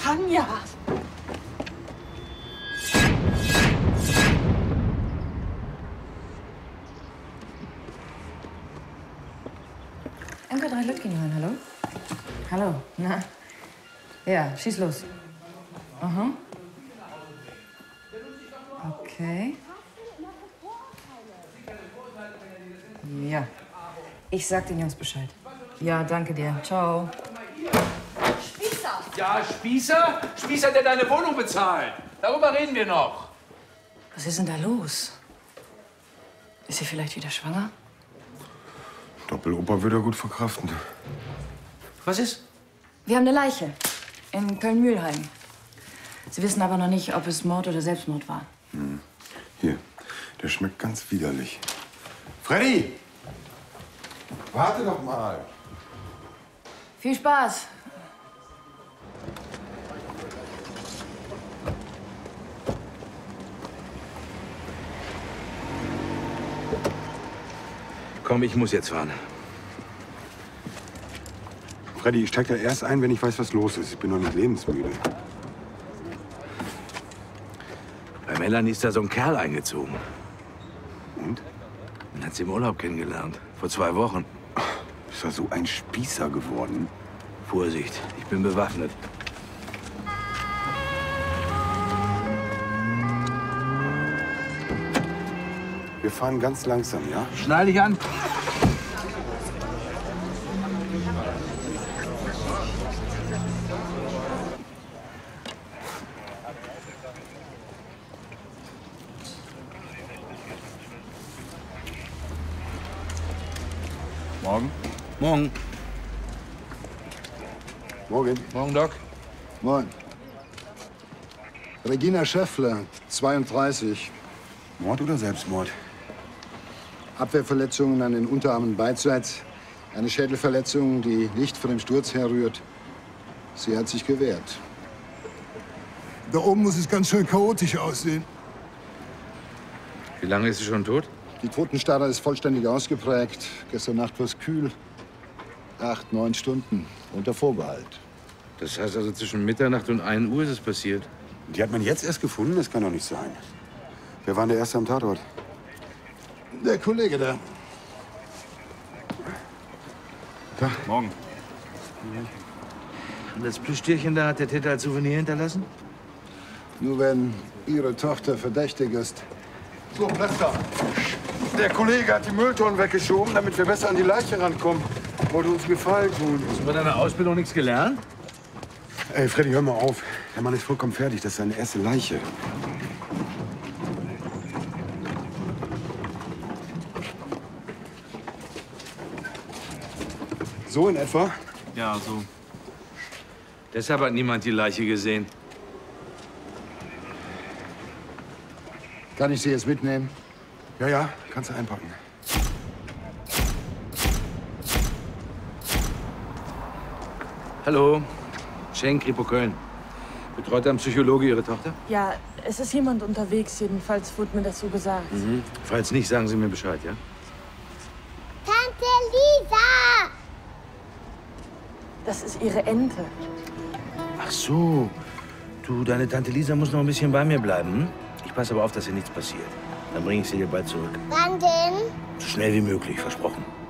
Tanja! MK3 Lütgenhain, hallo? Hallo, na? Ja, schieß los. Aha. Okay. Ja. Ich sag den Jungs Bescheid. Ja, danke dir. Ciao. Spießer! Ja, Spießer? Spießer, der deine Wohnung bezahlt. Darüber reden wir noch. Was ist denn da los? Ist sie vielleicht wieder schwanger? Doppeloper würde er gut verkraften. Was ist? Wir haben eine Leiche. In Köln-Mühlheim. Sie wissen aber noch nicht, ob es Mord oder Selbstmord war. Hier, der schmeckt ganz widerlich. Freddy! Warte doch mal. Viel Spaß. Komm, ich muss jetzt fahren. Freddy, ich steig da erst ein, wenn ich weiß, was los ist. Ich bin noch nicht lebensmüde. Bei Melanie ist da so ein Kerl eingezogen. Und? Den hat sie im Urlaub kennengelernt. Vor 2 Wochen. Ist er so ein Spießer geworden? Vorsicht, ich bin bewaffnet. Wir fahren ganz langsam, ja? Schnall dich an. Morgen. Morgen. Morgen. Morgen, Doc. Moin. Regina Schäffler, 32. Mord oder Selbstmord? Abwehrverletzungen an den Unterarmen beidseits. Eine Schädelverletzung, die nicht von dem Sturz herrührt. Sie hat sich gewehrt. Da oben muss es ganz schön chaotisch aussehen. Wie lange ist sie schon tot? Die Totenstarre ist vollständig ausgeprägt. Gestern Nacht war es kühl. 8, 9 Stunden unter Vorbehalt. Das heißt also, zwischen Mitternacht und 1 Uhr ist es passiert. Die hat man jetzt erst gefunden? Das kann doch nicht sein. Wer war denn der Erste am Tatort? Der Kollege da. Tag. Morgen. Und das Plüschtierchen da hat der Täter als Souvenir hinterlassen? Nur wenn Ihre Tochter verdächtig ist. So, Platz da. Der Kollege hat die Mülltonnen weggeschoben, damit wir besser an die Leiche rankommen. Wollte uns Gefallen tun. Hast du bei deiner Ausbildung nichts gelernt? Ey, Freddy, hör mal auf. Der Mann ist vollkommen fertig. Das ist seine erste Leiche. So in etwa? Ja, so. Deshalb hat niemand die Leiche gesehen. Kann ich Sie jetzt mitnehmen? Ja, ja, kannst du einpacken. Hallo, Schenk, Kripo Köln. Betreut ein Psychologe Ihre Tochter? Ja, es ist jemand unterwegs. Jedenfalls wurde mir das so gesagt. Falls nicht, sagen Sie mir Bescheid, ja? Tante Lisa! Das ist ihre Ente. Ach so. Du, deine Tante Lisa muss noch ein bisschen bei mir bleiben. Hm? Ich passe aber auf, dass ihr nichts passiert. Dann bringe ich sie dir bald zurück. Wann denn? So schnell wie möglich, versprochen.